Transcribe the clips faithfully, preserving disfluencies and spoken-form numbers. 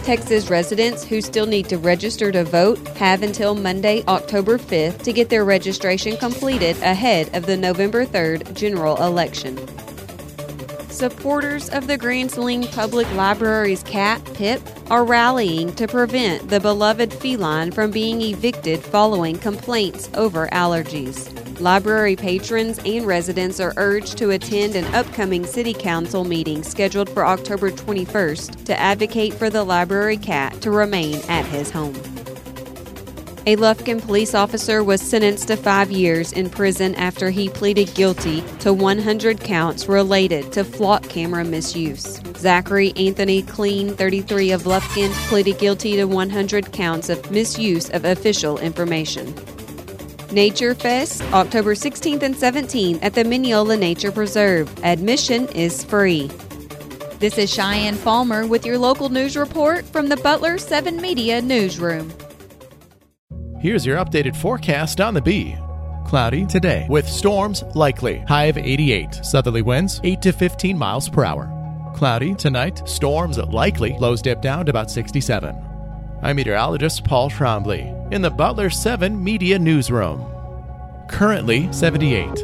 Texas residents who still need to register to vote have until Monday, October fifth to get their registration completed ahead of the November third general election. Supporters of the Grand Saline Public Library's cat, Pip, are rallying to prevent the beloved feline from being evicted following complaints over allergies. Library patrons and residents are urged to attend an upcoming City Council meeting scheduled for October twenty-first to advocate for the library cat to remain at his home. A Lufkin police officer was sentenced to five years in prison after he pleaded guilty to one hundred counts related to flock camera misuse. Zachary Anthony Clean, thirty-three, of Lufkin, pleaded guilty to one hundred counts of misuse of official information. Nature Fest, October sixteenth and seventeenth at the Mineola Nature Preserve. Admission is free. This is Cheyenne Palmer with your local news report from the Butler seven Media Newsroom. Here's your updated forecast on the Bee. Cloudy today with storms likely. High of eighty-eight. Southerly winds eight to fifteen miles per hour. Cloudy tonight. Storms likely. Lows dip down to about sixty-seven. I'm meteorologist Paul Trombley in the Butler seven Media Newsroom. Currently seventy-eight.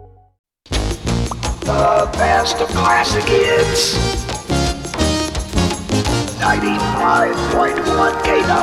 The best of classic hits. ninety-five point one K W.